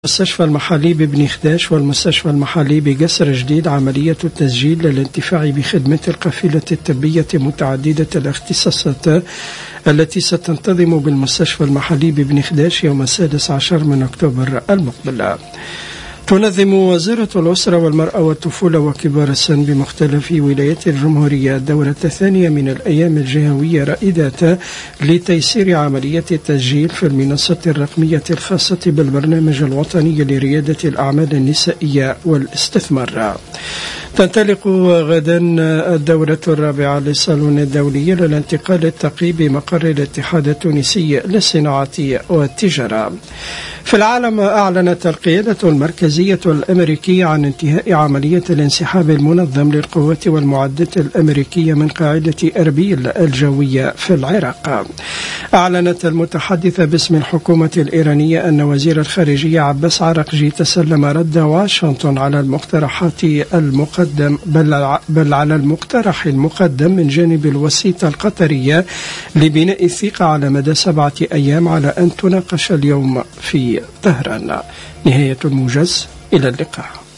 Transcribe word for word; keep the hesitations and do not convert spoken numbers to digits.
مستشفى المحالي ببني خداش والمستشفى المحالي بقصر جديد عملية التسجيل للانتفاع بخدمة القافلة الطبية متعددة الاختصاصات التي ستنتظم بالمستشفى المحلي ببني خداش يوم السادس عشر من أكتوبر المقبل. تنظم وزارة الأسرة والمرأة والطفولة وكبار السن بمختلف ولايات الجمهورية الدورة الثانية من الأيام الجهوية رائدة لتيسير عملية التسجيل في المنصة الرقمية الخاصة بالبرنامج الوطني لريادة الأعمال النسائية والاستثمار. تنطلق غدا الدورة الرابعة للصالون الدولي للانتقال الثقيل بمقر الاتحاد التونسي للصناعة والتجارة. في العالم، أعلنت القيادة المركزية الأمريكية عن انتهاء عملية الانسحاب المنظم للقوات والمعدات الأمريكية من قاعدة أربيل الجوية في العراق. أعلنت المتحدثة باسم الحكومة الإيرانية أن وزير الخارجية عباس عراقجي تسلم رد واشنطن على المقترحات المقدم بل, بل على المقترح المقدم من جانب الوسيطة القطرية لبناء الثقة على مدى سبعة أيام على أن تناقش اليوم في طهران. نهاية الموجز، إلى اللقاء.